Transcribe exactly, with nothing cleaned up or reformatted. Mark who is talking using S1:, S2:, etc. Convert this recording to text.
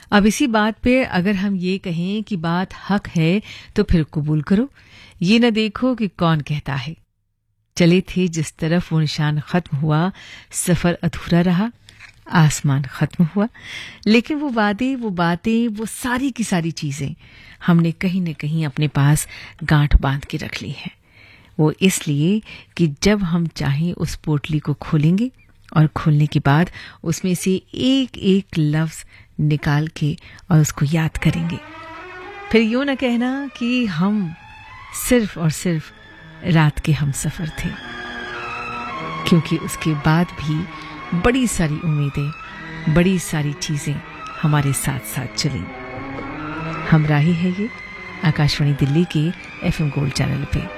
S1: अब इसी बात पे अगर हम ये कहें कि बात हक है तो फिर कबूल करो, ये न देखो कि कौन कहता है। चले थे जिस तरफ वो निशान खत्म हुआ, सफर अधूरा रहा, आसमान खत्म हुआ, लेकिन वो वादे, वो बातें, वो सारी की सारी चीजें हमने कहीं न कहीं अपने पास गांठ बांध के रख ली है। वो इसलिए कि जब हम चाहें उस पोटली को खोलेंगे और खोलने के बाद उसमें से एक एक लफ्ज निकाल के और उसको याद करेंगे। फिर यूं न कहना कि हम सिर्फ और सिर्फ रात के हम सफर थे, क्योंकि उसके बाद भी बड़ी सारी उम्मीदें, बड़ी सारी चीजें हमारे साथ साथ चली। हमराही है ये आकाशवाणी दिल्ली के एफएम गोल्ड चैनल पे।